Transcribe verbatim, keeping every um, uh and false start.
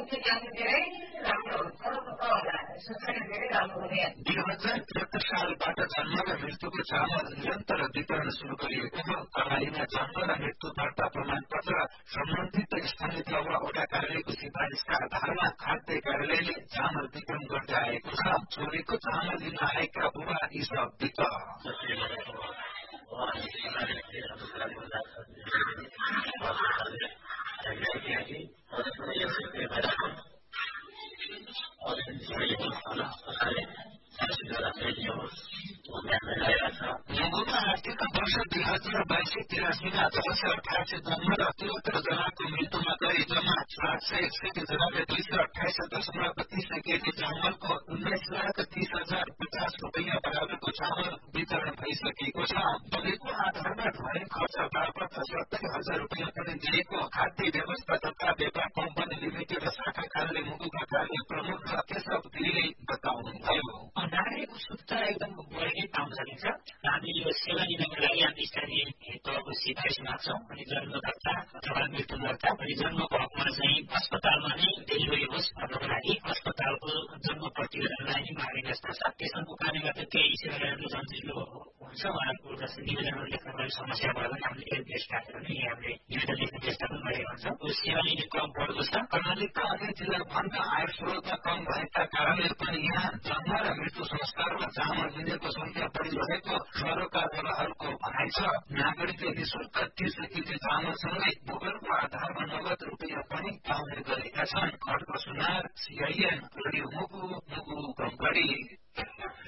दुई हजार त्रिहत्तर सालबाट जन्म र मृत्युको चामल निरन्तर वितरण शुरू गरिएको हो। कर्णालीमा जन्म र मृत्युबाट प्रमाण पत्र सम्बन्धित स्थानीय तह वा वडा कार्यालयको सिफारिसका आधारमा खाद्य कार्यालयले चामल वितरण गर्दै आएको छ। छोरीको चामल लिन आएका बुबा यी सब वित मगुमा आर्थिक वर्ष दुई हजार बाइस तिरासीमा छ सय अठासी जन्म र त्रिहत्तर जनाको मृत्युमा गरी जम्मा सात सय एकसठी जनाले दुई सय अठाइस दशमलव बत्तीस केजी चामलको उन्नाइस लाख तीस हजार पचास रुपियाँ बराबरको चामल वितरण भइसकेको छ। बजेटको आधारमा भए खर्च बापत सत्तरी हजार रुपियाँ पनि दिएको खाद्य व्यवस्था तथा व्यापार कम्पनी लिमिटेड शाखा कार्यालय मुगुका कार्य प्रमुख केशव गिरीले बताउनुभयो। नागरिकको सुरक्षा एकदम बढी पाउन सकिन्छ। हामी यो सेवा लिनको लागि हामी स्थानीय तहको सिफारिस माग्छौँ अनि जन्मकर्ता अथवा मृत्युकर्ता अनि जन्मको हकमा चाहिँ अस्पतालमा नै डेलिभरी होस् भन्नको लागि अस्पतालको जन्म प्रतिवेदनलाई नै माग्ने व्यवस्था छ। त्यसको कारणले गर्दा केही सेवाहरू सजिलो हुन्छ। उहाँहरूको जस्तै निवेदनहरू लेख्नको लागि समस्या भयो भने हामीले एक देश राखेर नै हामीले निवेदन लेख्ने चेष्टा पनि गरेका हुन्छौँ। यो सेवा लिने क्रम बढ्दो छ। कर्णालीका अन्य जिल्लाभन्दा आय स्रोत कम भएका कारणले पनि यहाँ जन्म र मृत्यु संस्कारमा चामल दिनेको संख्या बढी रहेको सरोकारवालाहरूको भनाइ छ। नागरिकले निशुल्क तीस केजी चामलसँगै भूगोलको आधारमा नगद रुपियाँ पनि पाउने गरेका छन्। खड्का सुनार, सीआईएन, रेडियो मुगु, मुगु, गम्बडी।